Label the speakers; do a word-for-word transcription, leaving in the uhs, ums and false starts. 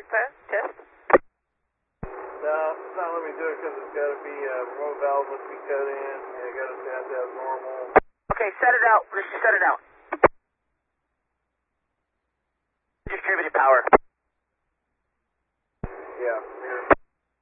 Speaker 1: direct pass, test.
Speaker 2: No, it's not letting me do it because it's got to be, uh, remote valve must be cut in. Yeah, got to set that normal.
Speaker 1: Okay, set it out. Let's just set it out. Distributed power.